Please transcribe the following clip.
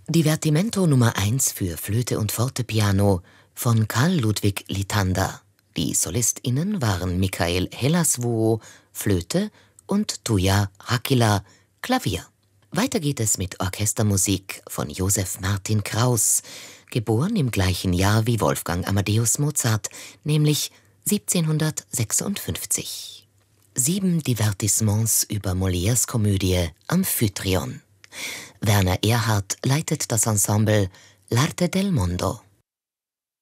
Divertimento Nummer 1 für Flöte und Fortepiano von Carl Ludwig Litander. Die SolistInnen waren Michael Hellasvuo, Flöte, und Tuija Hakkila, Klavier. Weiter geht es mit Orchestermusik von Joseph Martin Kraus, geboren im gleichen Jahr wie Wolfgang Amadeus Mozart, nämlich 1756. 7 Divertissements über Molières Komödie Amphitryon. Werner Erhardt leitet das Ensemble L'Arte del Mondo.